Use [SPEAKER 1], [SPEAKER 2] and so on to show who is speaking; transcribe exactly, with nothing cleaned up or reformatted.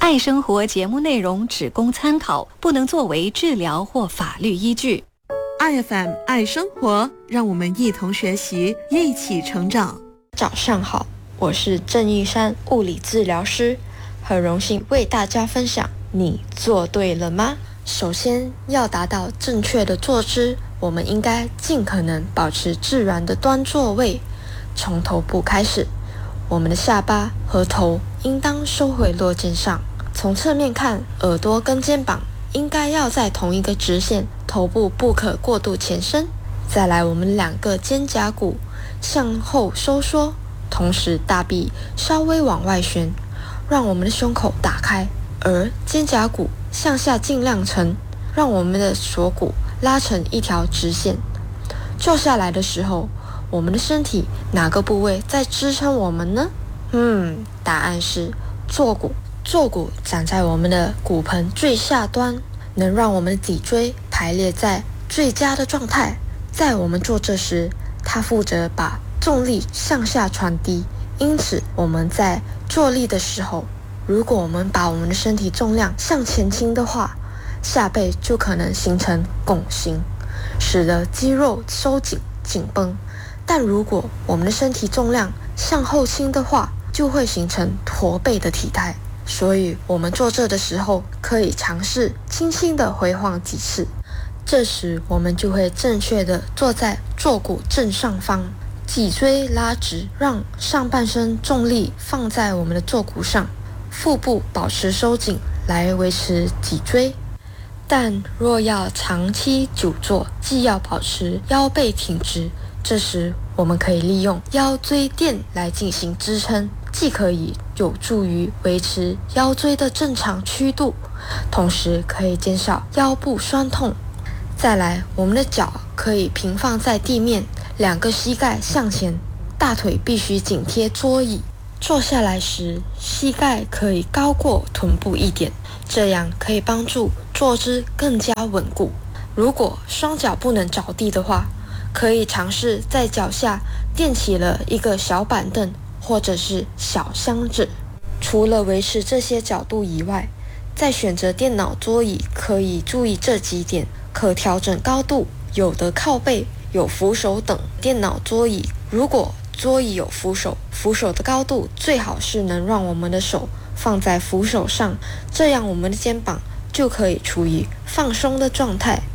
[SPEAKER 1] 爱生活节目内容只供参考，不能作为治疗或法律依据。
[SPEAKER 2] 爱 F M 爱生活，让我们一同学习，一起成长。
[SPEAKER 3] 早上好，我是郑义山物理治疗师，很荣幸为大家分享你做对了吗？首先要达到正确的坐姿，我们应该尽可能保持自然的端坐位。从头部开始，我们的下巴和头应当收回落肩上。从侧面看，耳朵跟肩膀应该要在同一个直线，头部不可过度前伸。再来，我们两个肩胛骨向后收缩，同时大臂稍微往外旋，让我们的胸口打开，而肩胛骨向下尽量沉，让我们的锁骨拉成一条直线。坐下来的时候，我们的身体哪个部位在支撑我们呢？嗯，答案是坐骨。坐骨长在我们的骨盆最下端，能让我们的脊椎排列在最佳的状态。在我们坐这时，它负责把重力向下传递，因此我们在坐立的时候，如果我们把我们的身体重量向前倾的话，下背就可能形成拱形，使得肌肉收紧紧绷。但如果我们的身体重量向后倾的话，就会形成驼背的体态。所以我们坐这的时候，可以尝试轻轻的回晃几次，这时我们就会正确的坐在坐骨正上方，脊椎拉直，让上半身重力放在我们的坐骨上，腹部保持收紧来维持脊椎。但若要长期久坐，既要保持腰背挺直，这时我们可以利用腰椎垫来进行支撑，既可以有助于维持腰椎的正常曲度，同时可以减少腰部酸痛。再来，我们的脚可以平放在地面，两个膝盖向前，大腿必须紧贴桌椅。坐下来时，膝盖可以高过臀部一点，这样可以帮助坐姿更加稳固。如果双脚不能着地的话，可以尝试在脚下垫起了一个小板凳或者是小箱子。除了维持这些角度以外，在选择电脑桌椅可以注意这几点：可调整高度，有的靠背，有扶手等。电脑桌椅如果桌椅有扶手，扶手的高度最好是能让我们的手放在扶手上，这样我们的肩膀就可以处于放松的状态。